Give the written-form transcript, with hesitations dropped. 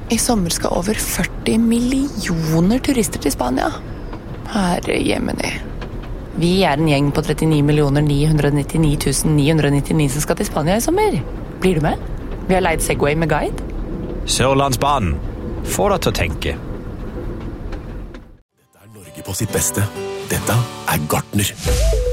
I sommer skal over 40 millioner turister til Spania. Herre jemini. Vi en gjeng på 39.999.999 som skal til Spania I sommer. Blir du med? Vi har leid Segway med guide. Sørlandsbanen. Få deg til å tenke. Dette Norge på sitt beste. Dette Gartner.